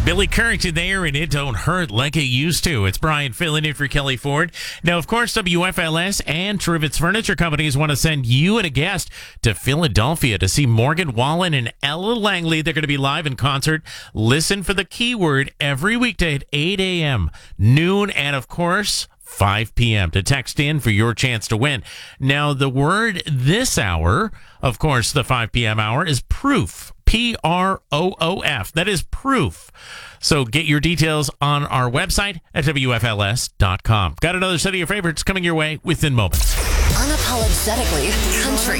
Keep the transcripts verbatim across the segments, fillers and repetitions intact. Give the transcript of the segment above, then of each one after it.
Billy Currington there, and it don't hurt like it used to. It's Brian filling in for Kelly Ford. Now, of course, W F L S and Trivets Furniture Companies want to send you and a guest to Philadelphia to see Morgan Wallen and Ella Langley. They're going to be live in concert. Listen for the keyword every weekday at eight a.m., noon, and, of course, five p.m. to text in for your chance to win. Now, the word this hour, of course, the five p.m. hour, is proof. P R O O F. That is proof. So get your details on our website at W F L S dot com. Got another set of your favorites coming your way within moments. Unapologetically country.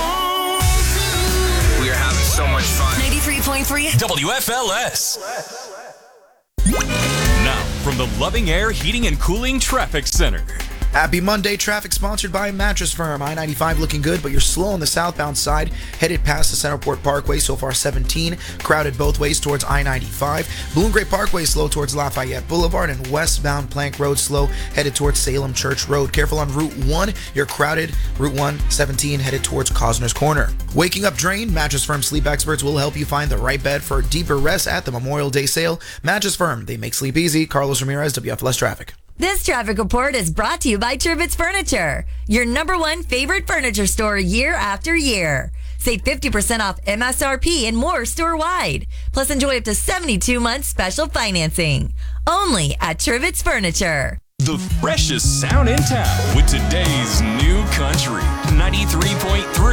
We are having so much fun. ninety-three point three W F L S. Now, from the Loving Air Heating and Cooling Traffic Center. Happy Monday. Traffic sponsored by Mattress Firm. I ninety-five looking good, but you're slow on the southbound side. Headed past the Centerport Parkway, so far seventeen. Crowded both ways towards I ninety-five. Blue and Gray Parkway slow towards Lafayette Boulevard, and westbound Plank Road slow headed towards Salem Church Road. Careful on Route one. You're crowded. Route one seventeen headed towards Cosner's Corner. Waking up drained? Mattress Firm sleep experts will help you find the right bed for deeper rest at the Memorial Day sale. Mattress Firm. They make sleep easy. Carlos Ramirez, W F L S Traffic. This traffic report is brought to you by Trivets Furniture, your number one favorite furniture store year after year. Save fifty percent off M S R P and more store-wide. Plus, enjoy up to seventy-two months special financing. Only at Trivets Furniture. The freshest sound in town with today's new country. ninety-three point three